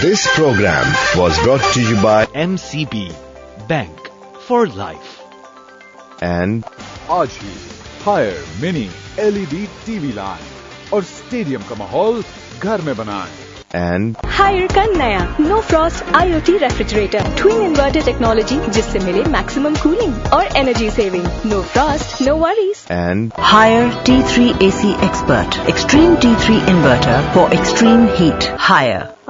This program was brought to you by MCB Bank for Life and आज ही higher mini LED TV लाएं और stadium का माहौल घर में बनाएं। and हायर का नया no Frost IoT refrigerator twin inverter technology जिससे मिले मैक्सिमम कूलिंग और energy saving. No Frost no worries. and Hire T3 AC Expert. Extreme T3 inverter for extreme heat. Hire.